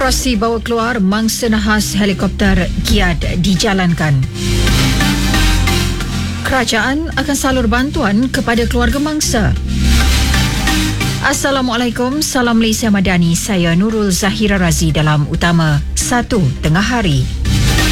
Operasi bawa keluar mangsa nahas helikopter Giat dijalankan. Kerajaan akan salur bantuan kepada keluarga mangsa. Assalamualaikum, salam Malaysia Madani. Saya Nurul Zahira Razi dalam Utama 1 Tengah Hari.